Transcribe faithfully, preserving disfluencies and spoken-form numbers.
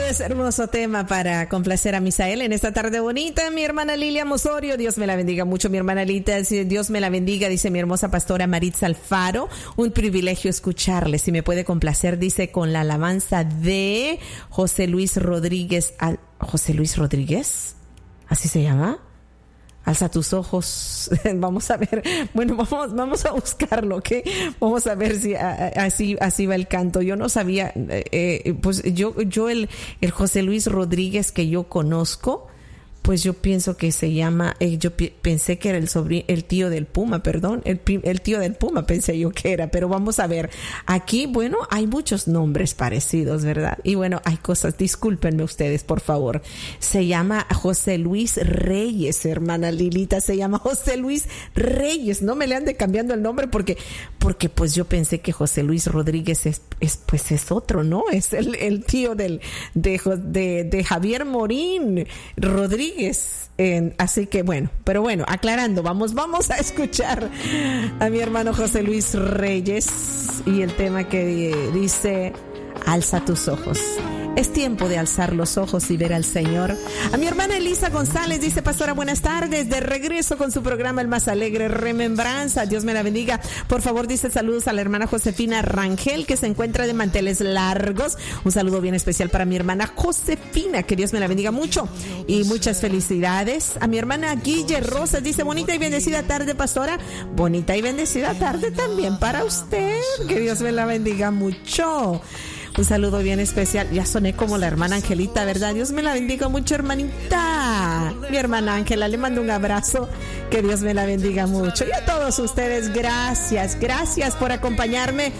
ustedes, hermoso tema para complacer a Misael en esta tarde bonita. Mi hermana Lilia Mosorio, Dios me la bendiga mucho. Mi hermana Lita, Dios me la bendiga, dice mi hermosa pastora Maritza Alfaro. Un privilegio escucharle. Si me puede complacer, dice, con la alabanza de José Luis Rodríguez. Al, ¿José Luis Rodríguez? ¿Así se llama? Alza tus ojos. Vamos a ver. Bueno, vamos, vamos a buscarlo, ¿ok? Vamos a ver si a, a, así, así va el canto. Yo no sabía, eh, pues yo, yo el, el José Luis Rodríguez que yo conozco, pues yo pienso que se llama, eh, yo pi- pensé que era el sobrino, el tío del Puma, perdón, el, el tío del Puma pensé yo que era, pero vamos a ver. Aquí, bueno, hay muchos nombres parecidos, ¿verdad? Y bueno, hay cosas, discúlpenme ustedes, por favor. Se llama José Luis Reyes, hermana Lilita, se llama José Luis Reyes. No me le ande cambiando el nombre porque, porque pues yo pensé que José Luis Rodríguez es, es pues es otro, ¿no? Es el, el tío del, de, de, de Javier Morín Rodríguez. En, así que bueno, pero bueno, aclarando, vamos, vamos a escuchar a mi hermano José Luis Reyes y el tema que dice: alza tus ojos. Es tiempo de alzar los ojos y ver al Señor. A mi hermana Elisa González dice: pastora, buenas tardes, de regreso con su programa El Más Alegre, Remembranza, Dios me la bendiga. Por favor, dice saludos a la hermana Josefina Rangel, que se encuentra de manteles largos. Un saludo bien especial para mi hermana Josefina, que Dios me la bendiga mucho y muchas felicidades. A mi hermana Guille Rosas dice: bonita y bendecida tarde, pastora. Bonita y bendecida tarde también para usted, que Dios me la bendiga mucho. Un saludo bien especial. Ya soné como la hermana Angelita, ¿verdad? Dios me la bendiga mucho, hermanita. Mi hermana Ángela, le mando un abrazo. Que Dios me la bendiga mucho. Y a todos ustedes, gracias, gracias por acompañarme.